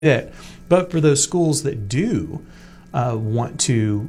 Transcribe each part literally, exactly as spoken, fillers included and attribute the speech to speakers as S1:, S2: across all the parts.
S1: it. But for those schools that do uh, want to,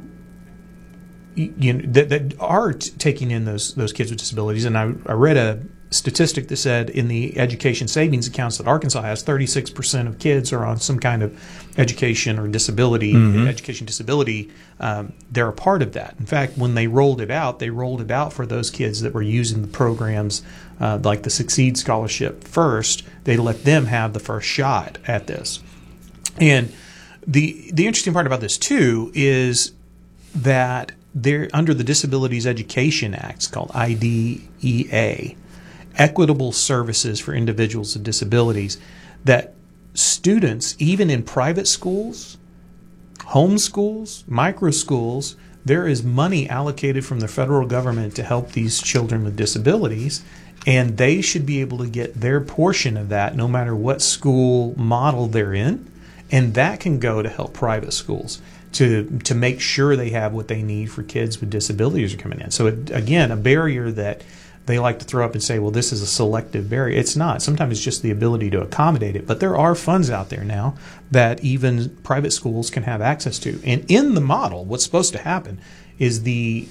S1: you know, that, that are t- taking in those those kids with disabilities, and I, I read a statistic that said in the education savings accounts that Arkansas has, thirty-six percent of kids are on some kind of education or disability, mm-hmm. education disability. Um, they're a part of that. In fact, when they rolled it out, they rolled it out for those kids that were using the programs uh, like the Succeed Scholarship first. They let them have the first shot at this. And the the interesting part about this too is that they're under the Disabilities Education Act, it's called I D E A, Equitable Services for Individuals with Disabilities, that students, even in private schools, home schools, micro schools, there is money allocated from the federal government to help these children with disabilities, and they should be able to get their portion of that no matter what school model they're in. And that can go to help private schools to to make sure they have what they need for kids with disabilities are coming in. So, it, again, a barrier that they like to throw up and say, well, this is a selective barrier. It's not. Sometimes it's just the ability to accommodate it. But there are funds out there now that even private schools can have access to. And in the model, what's supposed to happen is the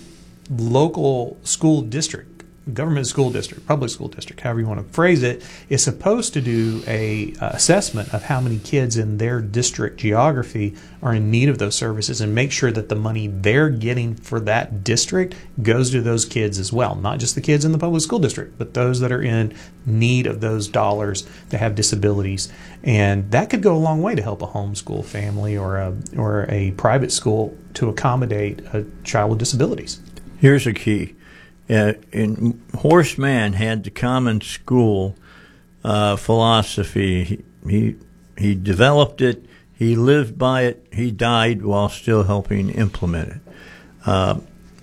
S1: local school district, government school district, public school district, however you want to phrase it, is supposed to do a uh, assessment of how many kids in their district geography are in need of those services and make sure that the money they're getting for that district goes to those kids as well. Not just the kids in the public school district, but those that are in need of those dollars that have disabilities. And that could go a long way to help a homeschool family or a, or a private school to accommodate a child with disabilities.
S2: Here's a key. Uh, in Horace Mann had the common school uh, philosophy. He, he he developed it. He lived by it. He died while still helping implement it. Uh,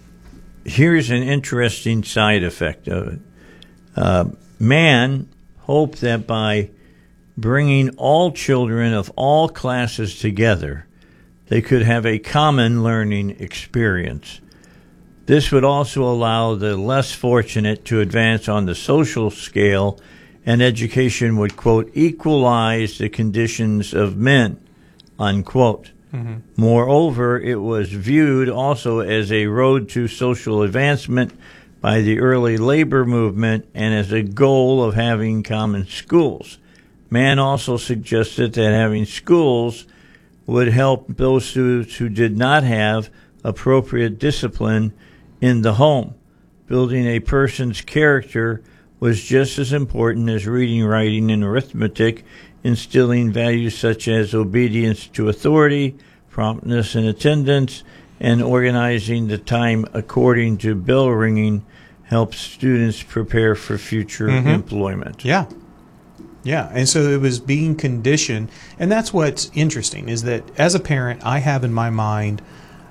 S2: here's an interesting side effect of it. Uh, Mann hoped that by bringing all children of all classes together, they could have a common learning experience. This would also allow the less fortunate to advance on the social scale, and education would, quote, equalize the conditions of men, unquote. Mm-hmm. Moreover, it was viewed also as a road to social advancement by the early labor movement and as a goal of having common schools. Mann also suggested that having schools would help those students who did not have appropriate discipline in the home. Building a person's character was just as important as reading, writing, and arithmetic, instilling values such as obedience to authority, promptness and attendance, and organizing the time according to bell ringing helps students prepare for future mm-hmm. employment.
S1: Yeah. Yeah, and so it was being conditioned, and that's what's interesting, is that as a parent, I have in my mind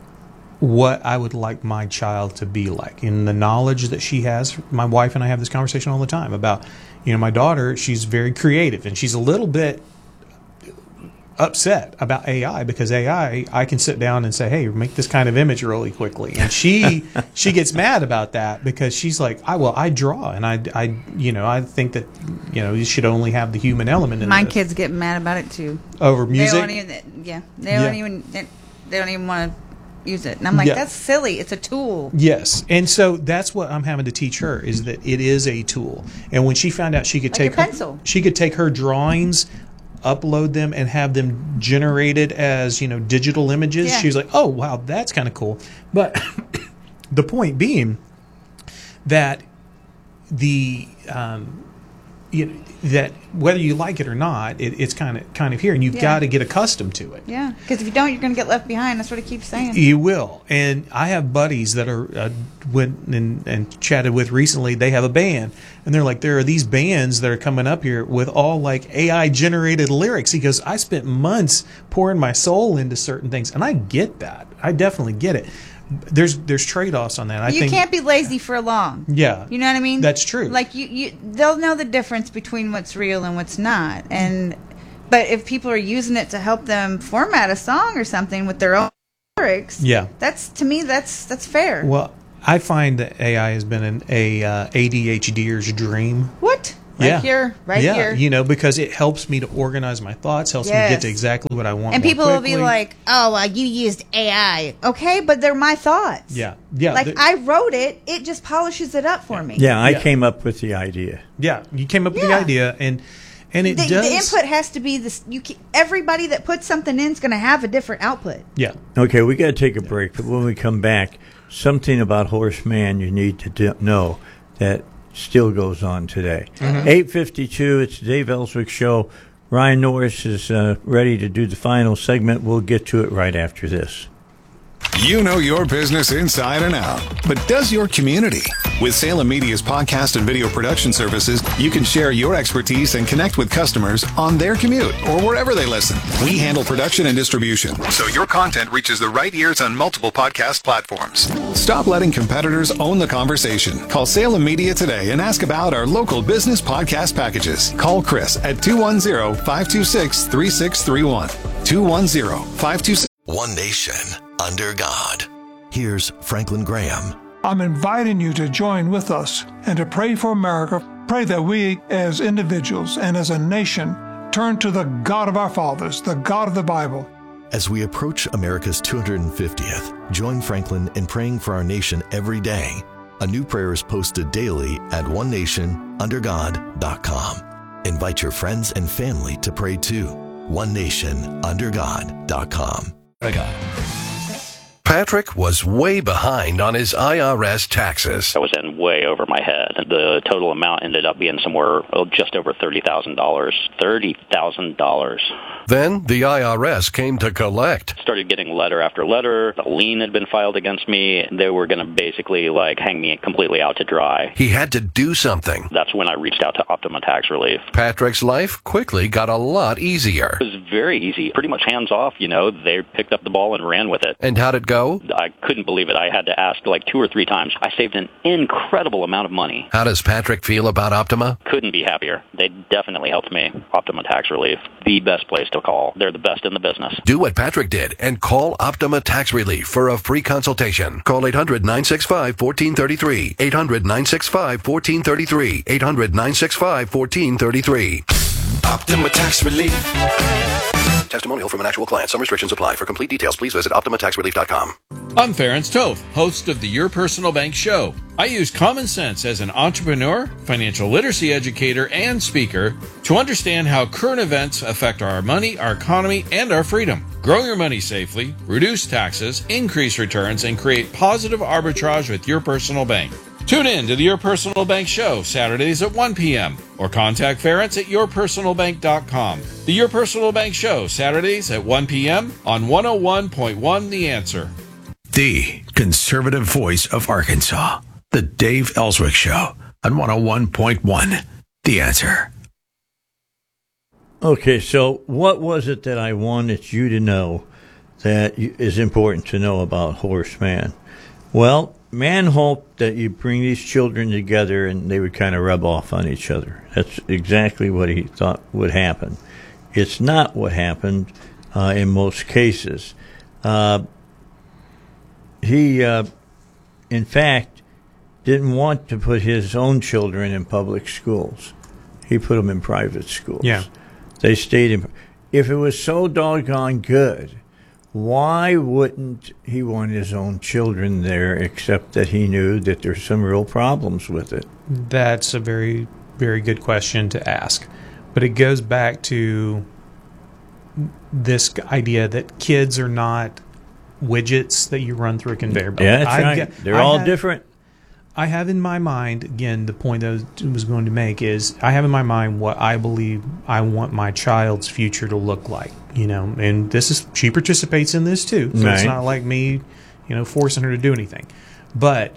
S1: what I would like my child to be like. In the knowledge that she has, my wife and I have this conversation all the time about, you know, my daughter, she's very creative, and she's a little bit upset about A I because A I, I can sit down and say, hey, make this kind of image really quickly. And she she gets mad about that because she's like, I well, I draw, and I, I you know, I think that, you know, you should only have the human element in
S3: My
S1: this.
S3: kids get mad about it, too.
S1: Over music?
S3: They don't even, yeah, they don't
S1: Yeah.
S3: even, they, they don't even want to use it. And I'm like,
S1: Yeah.
S3: that's silly. It's a tool.
S1: Yes. And so that's what I'm having to teach her, is that it is a tool. And when she found out she could
S3: Like
S1: take
S3: your
S1: her,
S3: pencil.
S1: she could take her drawings, upload them, and have them generated as, you know, digital images,
S3: Yeah.
S1: she was like, oh, wow, that's kind of cool. But the point being that the um, you know, that whether you like it or not, it, it's kind of kind of here, and you've
S3: Yeah.
S1: got to get accustomed to it.
S3: Yeah, because if you don't, you're going to get left behind. That's what I keep saying.
S1: You will. And I have buddies that are uh, went and, and chatted with recently. They have a band, and they're like, there are these bands that are coming up here with all like A I generated lyrics. He goes, I spent months pouring my soul into certain things, and I get that. I definitely get it. There's there's trade-offs on that. I
S3: you
S1: think,
S3: can't be lazy for long.
S1: Yeah,
S3: You know what I mean?
S1: That's true.
S3: Like you, you, they'll know the difference between what's real and what's not. And but if people are using it to help them format a song or something with their own lyrics,
S1: Yeah.
S3: that's to me that's that's fair.
S1: Well, I find that A I has been an a uh, ADHDer's dream.
S3: What? right
S1: yeah.
S3: here, right
S1: yeah.
S3: here.
S1: You know, because it helps me to organize my thoughts, helps
S3: Yes.
S1: me get to exactly what I want.
S3: And
S1: more
S3: people will be
S1: quickly.
S3: like, "Oh, well, you used A I." Okay, but they're my thoughts.
S1: Yeah, yeah.
S3: Like
S1: the-
S3: I wrote it, it just polishes it up for me.
S2: Yeah, I
S1: Yeah.
S2: came up with the idea.
S1: yeah, you came up with the
S3: Yeah.
S1: idea, and and it
S3: The,
S1: does.
S3: the input has to be this. You can, everybody that puts something in is going to have a different output.
S1: Yeah,
S2: Okay, we got to take a break, but when we come back, something about Horace Mann you need to do- know that still goes on today. eight fifty-two, it's the Dave Ellswick Show. Ryan Norris is uh, ready to do the final segment. We'll get to it right after this.
S4: You know your business inside and out, but does your community? With Salem Media's podcast and video production services, you can share your expertise and connect with customers on their commute or wherever they listen. We handle production and distribution, so your content reaches the right ears on multiple podcast platforms. Stop letting competitors own the conversation. Call Salem Media today and ask about our local business podcast packages. Call Chris at two one zero, five two six, three six three one. two one zero, five two six.
S5: One nation under God. Here's Franklin Graham.
S6: I'm inviting you to join with us and to pray for America. Pray that we as individuals and as a nation turn to the God of our fathers, the God of the Bible.
S5: As we approach America's two hundred fiftieth, join Franklin in praying for our nation every day. A new prayer is posted daily at one nation under god dot com. Invite your friends and family to pray too. one nation under god dot com. Patrick was way behind on his I R S taxes.
S7: I was in way over my head. The total amount ended up being somewhere oh, just over thirty thousand dollars. thirty thousand dollars.
S5: Then the I R S came to collect.
S7: Started getting letter after letter. A lien had been filed against me. They were going to basically like hang me completely out to dry.
S5: He had to do something.
S7: That's when I reached out to Optima Tax Relief.
S5: Patrick's life quickly got a lot easier.
S7: It was very easy, pretty much hands off. You know, they picked up the ball and ran with it.
S5: And how'd it go?
S7: I couldn't believe it. I had to ask like two or three times. I saved an incredible amount of money.
S5: How does Patrick feel about Optima?
S7: Couldn't be happier. They definitely helped me. Optima Tax Relief, the best place to call. They're the best in the business.
S5: Do what Patrick did and call Optima Tax Relief for a free consultation. Call eight hundred, nine six five, one four three three. eight hundred, nine six five, one four three three. eight hundred, nine six five, one four three three. Optima Tax Relief. Testimonial from an actual client. Some restrictions apply. For complete details, please visit optima tax relief dot com.
S8: I'm Ference Toth, host of the Your Personal Bank Show. I use common sense as an entrepreneur, financial literacy educator, and speaker to understand how current events affect our money, our economy, and our freedom. Grow your money safely, reduce taxes, increase returns, and create positive arbitrage with Your Personal Bank. Tune in to the Your Personal Bank Show, Saturdays at one p.m. or contact Ference at your personal bank dot com. The Your Personal Bank Show, Saturdays at one p.m. on one oh one point one The Answer.
S9: The conservative voice of Arkansas. The Dave Ellswick Show on one oh one point one The Answer.
S2: Okay, so what was it that I wanted you to know that is important to know about Horace Mann? Well, Mann hoped that you bring these children together and they would kind of rub off on each other. That's exactly what he thought would happen. It's not what happened uh, in most cases. Uh, he, uh, in fact, didn't want to put his own children in public schools. He put them in private schools.
S1: Yeah.
S2: They stayed in. If it was so doggone good, why wouldn't he want his own children there, except that he knew that there's some real problems with it?
S1: That's a very, very good question to ask. But it goes back to this idea that kids are not widgets that you run through a conveyor belt.
S2: Yeah, that's
S1: I
S2: right.
S1: get-
S2: They're
S1: I
S2: all
S1: have-
S2: different.
S1: I have in my mind, again, the point that I was going to make is I have in my mind what I believe I want my child's future to look like, you know, and this is, she participates in this too. So
S2: Right.
S1: it's not like me, you know, forcing her to do anything. But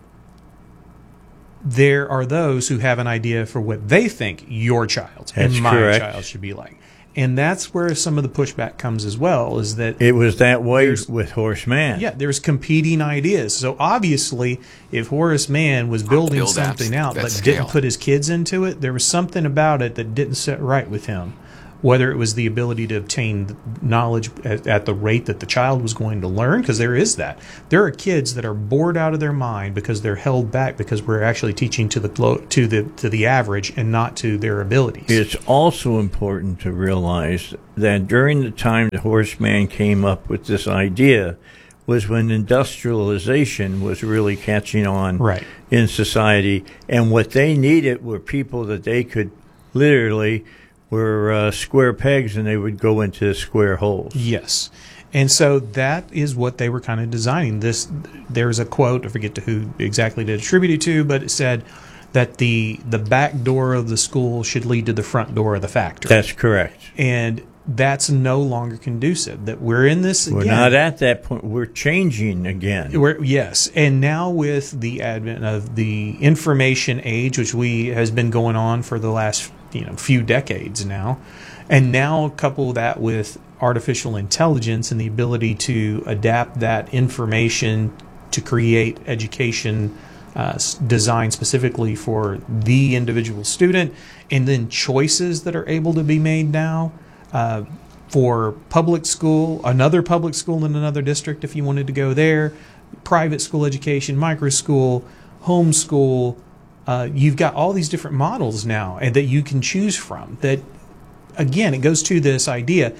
S1: there are those who have an idea for what they think your child
S2: That's
S1: and my
S2: correct.
S1: child should be like. And that's where some of the pushback comes as well, is that
S2: It was that way
S1: There's-
S2: with Horace Mann.
S1: yeah, there's competing ideas. So obviously, if Horace Mann was building
S10: build that-
S1: something out
S10: that
S1: but
S10: scale.
S1: didn't put his kids into it, there was something about it that didn't sit right with him. whether it was the ability to obtain knowledge at, at the rate that the child was going to learn, because there is that. There are kids that are bored out of their mind because they're held back because we're actually teaching to the to the to the average and not to their abilities.
S2: It's also important to realize that during the time the Horseman came up with this idea was when industrialization was really catching on
S1: right.
S2: in society, and what they needed were people that they could literally were uh, square pegs and they would go into square holes.
S1: Yes. And so that is what they were kind of designing. This, there's a quote, I forget to who exactly to attribute it to, but it said that the the back door of the school should lead to the front door of the factory.
S2: That's correct.
S1: And that's no longer conducive. That we're in this again.
S2: We're not at that point. We're changing again.
S1: We're, yes. And now with the advent of the information age, which we has been going on for the last you know few decades now, and now couple that with artificial intelligence and the ability to adapt that information to create education uh, designed specifically for the individual student, and then choices that are able to be made now uh, for public school, another public school in another district if you wanted to go there, private school education, micro school, homeschool. Uh, you've got all these different models now and that you can choose from. That, again, it goes to this idea.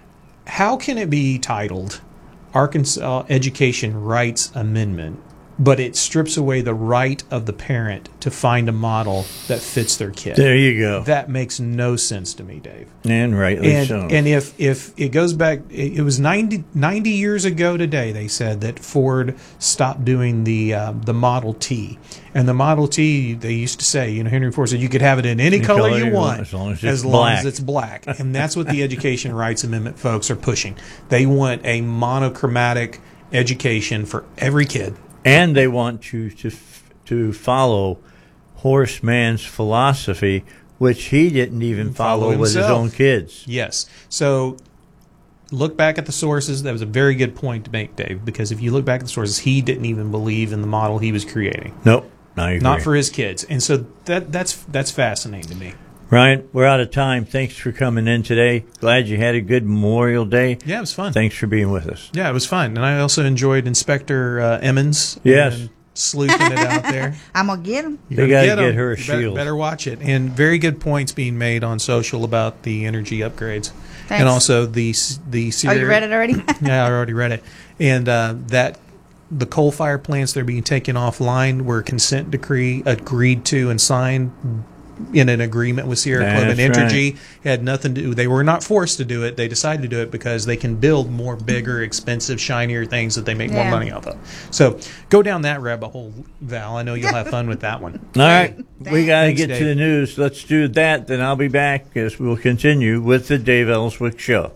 S1: How can it be titled Arkansas Education Rights Amendment, but it strips away the right of the parent to find a model that fits their kid?
S2: There you go.
S1: That makes no sense to me, Dave.
S2: And rightly
S1: and,
S2: so.
S1: And if, if it goes back, it was ninety, ninety years ago today, they said that Ford stopped doing the uh, the Model T. And the Model T, they used to say, you know, Henry Ford said, you could have it in any, any color, color you want,
S2: as long as it's
S1: as
S2: black.
S1: Long as it's black. And that's what the Education Rights Amendment folks are pushing. They want a monochromatic education for every kid.
S2: And they want you to to follow Horseman's philosophy, which he didn't even follow, follow with his own kids.
S1: Yes. So look back at the sources. That was a very good point to make, Dave, because if you look back at the sources, he didn't even believe in the model he was creating.
S2: Nope. I agree.
S1: Not for his kids. And so that that's that's fascinating to me.
S2: Ryan, we're out of time. Thanks for coming in today. Glad you had a good Memorial Day.
S1: Yeah, it was fun.
S2: Thanks for being with us.
S1: Yeah, it was fun. And I also enjoyed Inspector uh, Emmons.
S2: Yes.
S1: And sleuthing it out there.
S3: I'm going to get him.
S2: You got to get, get her a
S1: you
S2: shield.
S1: Better, better watch it. And very good points being made on social about the energy upgrades.
S3: Thanks.
S1: And also the the
S3: Oh, you read it already?
S1: Yeah, I already read it. And uh, that the coal fire plants that are being taken offline were consent decree agreed to and signed in an agreement with Sierra Club and Entergy.
S2: Right.
S1: It had nothing to do. They were not forced to do it. They decided to do it because they can build more bigger, expensive, shinier things that they make
S3: yeah.
S1: more money off of. So go down that rabbit hole, Val. I know you'll have fun with that one.
S2: All right. We got to
S1: Thanks,
S2: get
S1: Dave.
S2: to the news. Let's do that. Then I'll be back as we'll continue with the Dave Ellswick Show.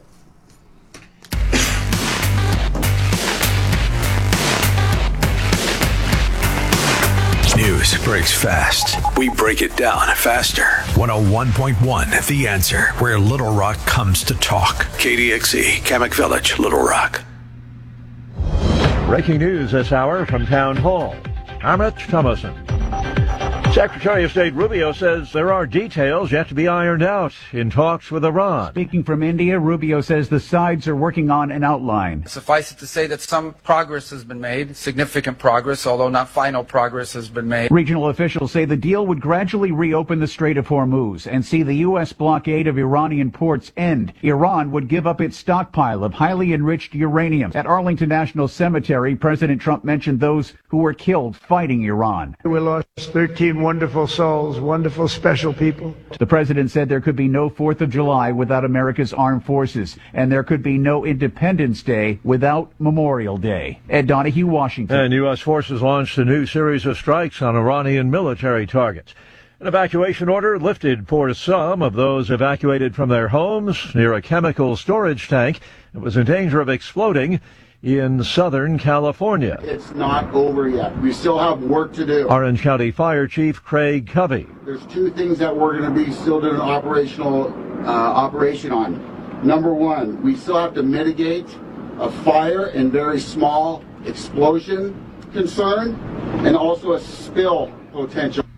S9: News breaks fast. We break it down faster. one oh one point one, The Answer, where Little Rock comes to talk. K D X E, Kamak Village, Little Rock.
S10: Breaking news this hour from Town Hall. I'm Rich Thomason. Secretary of State Rubio says there are details yet to be ironed out in talks with Iran.
S11: Speaking from India, Rubio says the sides are working on an outline.
S12: Suffice it to say that some progress has been made, significant progress, although not final progress has been made.
S11: Regional officials say the deal would gradually reopen the Strait of Hormuz and see the U S blockade of Iranian ports end. Iran would give up its stockpile of highly enriched uranium. At Arlington National Cemetery, President Trump mentioned those who were killed fighting Iran.
S13: We lost thirteen wonderful souls, wonderful, special people.
S11: The president said there could be no fourth of July without America's armed forces, and there could be no Independence Day without Memorial Day. Ed Donahue, Washington.
S10: And U S forces launched a new series of strikes on Iranian military targets. An evacuation order lifted for some of those evacuated from their homes near a chemical storage tank that was in danger of exploding in Southern California.
S14: It's not over yet. We still have work to do.
S10: Orange County Fire Chief Craig Covey.
S14: There's two things that we're going to be still doing an operational uh, operation on. Number one, we still have to mitigate a fire and very small explosion concern, and also a spill potential.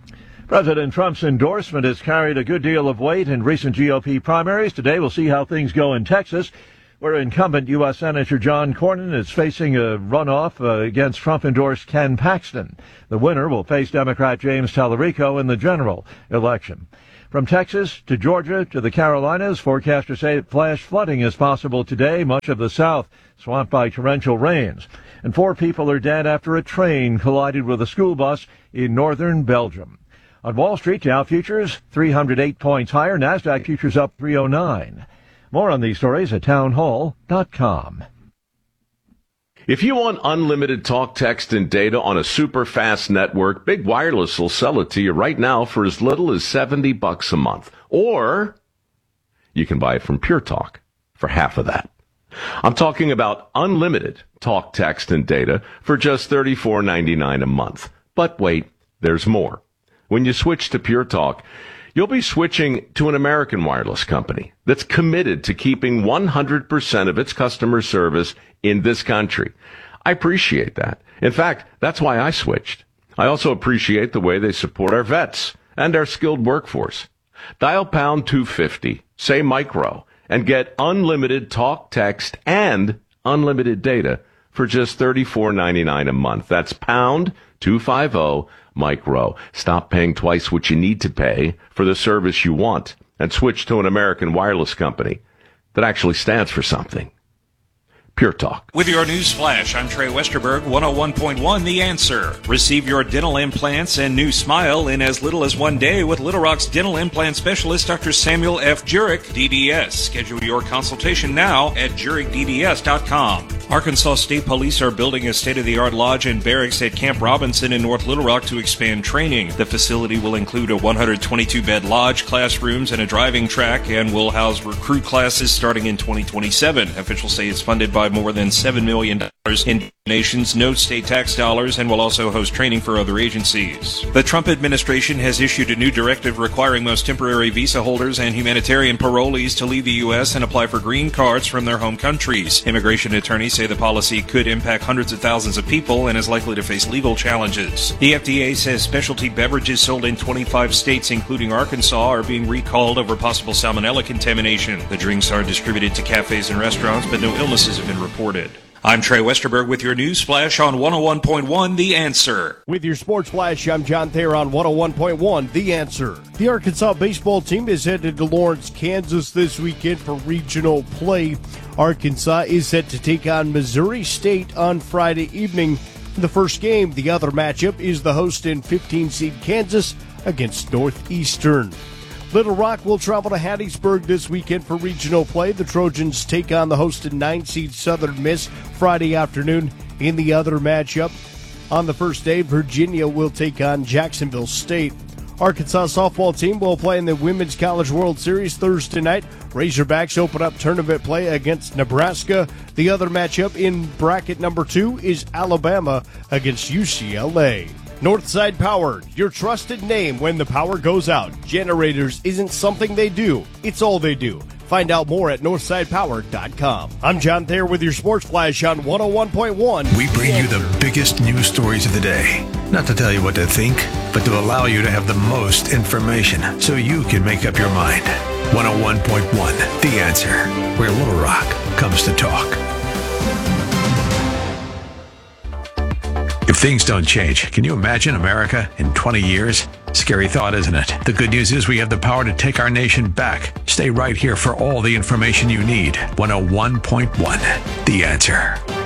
S10: President Trump's endorsement has carried a good deal of weight in recent G O P primaries. Today we'll see how things go in Texas, where incumbent U S Senator John Cornyn is facing a runoff uh, against Trump-endorsed Ken Paxton. The winner will face Democrat James Tallarico in the general election. From Texas to Georgia to the Carolinas, forecasters say flash flooding is possible today. Much of the South swamped by torrential rains. And four people are dead after a train collided with a school bus in northern Belgium. On Wall Street, Dow futures three hundred eight points higher. NASDAQ futures up three oh nine. More on these stories at townhall dot com.
S15: If you want unlimited talk, text, and data on a super fast network, Big Wireless will sell it to you right now for as little as seventy bucks a month. Or you can buy it from Pure Talk for half of that. I'm talking about unlimited talk, text, and data for just thirty-four ninety-nine a month. But wait, there's more. When you switch to Pure Talk, you'll be switching to an American wireless company that's committed to keeping one hundred percent of its customer service in this country. I appreciate that. In fact, that's why I switched. I also appreciate the way they support our vets and our skilled workforce. Dial pound two fifty, say micro, and get unlimited talk, text, and unlimited data for just thirty-four ninety-nine a month. That's pound two fifty micro. Stop paying twice what you need to pay for the service you want and switch to an American wireless company that actually stands for something. Pure Talk.
S16: With your news flash, I'm Trey Westerberg, one oh one point one The Answer. Receive your dental implants and new smile in as little as one day with Little Rock's dental implant specialist, Doctor Samuel F. Jurek, D D S. Schedule your consultation now at jurek d d s dot com. Arkansas State Police are building a state-of-the-art lodge and barracks at Camp Robinson in North Little Rock to expand training. The facility will include a one hundred twenty-two bed lodge, classrooms, and a driving track, and will house recruit classes starting in twenty twenty-seven. Officials say it's funded by more than seven million dollars in donations, no state tax dollars, and will also host training for other agencies. The Trump administration has issued a new directive requiring most temporary visa holders and humanitarian parolees to leave the U S and apply for green cards from their home countries. Immigration attorneys say the policy could impact hundreds of thousands of people and is likely to face legal challenges. The F D A says specialty beverages sold in twenty-five states, including Arkansas, are being recalled over possible salmonella contamination. The drinks are distributed to cafes and restaurants, but no illnesses have been reported. I'm Trey Westerberg with your news flash on one oh one point one The Answer.
S17: With your sports flash, I'm John Thayer on one oh one point one The Answer. The Arkansas baseball team is headed to Lawrence, Kansas this weekend for regional play. Arkansas is set to take on Missouri State on Friday evening. In the first game, the other matchup is the host and fifteen seed Kansas against Northeastern. Little Rock will travel to Hattiesburg this weekend for regional play. The Trojans take on the hosted nine seed Southern Miss Friday afternoon. In the other matchup, on the first day, Virginia will take on Jacksonville State. Arkansas softball team will play in the Women's College World Series Thursday night. Razorbacks open up tournament play against Nebraska. The other matchup in bracket number two is Alabama against U C L A. Northside Power, your trusted name when the power goes out. Generators isn't something they do, it's all they do. Find out more at northside power dot com. I'm John Thayer with your Sports Flash on one oh one point one.
S9: We bring you the biggest news stories of the day. Not to tell you what to think, but to allow you to have the most information so you can make up your mind. one oh one point one The Answer, where Little Rock comes to talk. If things don't change, can you imagine America in twenty years? Scary thought, isn't it? The good news is we have the power to take our nation back. Stay right here for all the information you need. one oh one point one The Answer.